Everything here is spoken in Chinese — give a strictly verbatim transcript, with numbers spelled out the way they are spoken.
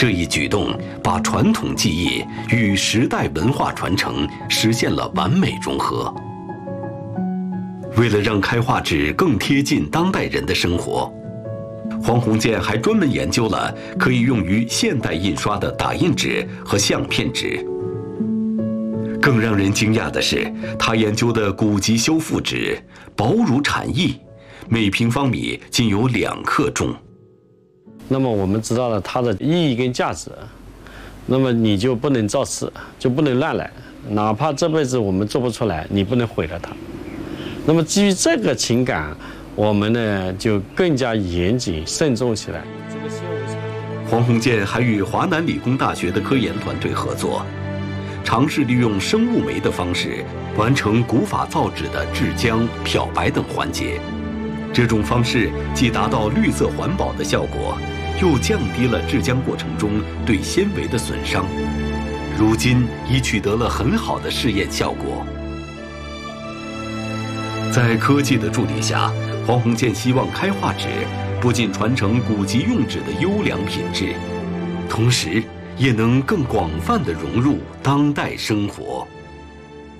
这一举动把传统技艺与时代文化传承实现了完美融合。为了让开画纸更贴近当代人的生活，黄鸿渐还专门研究了可以用于现代印刷的打印纸和相片纸。更让人惊讶的是，他研究的古籍修复纸薄如蝉翼，每平方米仅有两克重。 那么我们知道了它的意义跟价值，那么你就不能造次，就不能乱来，哪怕这辈子我们做不出来，你不能毁了它。那么基于这个情感，我们呢就更加严谨慎重起来。 黄鸿渐还与华南理工大学的科研团队合作，尝试利用生物酶的方式完成古法造纸的制浆、漂白等环节。这种方式既达到绿色环保的效果，又降低了制浆过程中对纤维的损伤。如今已取得了很好的试验效果。在科技的助力下，黄鸿渐希望开画纸不仅传承古籍用纸的优良品质，同时也能更广泛地融入当代生活。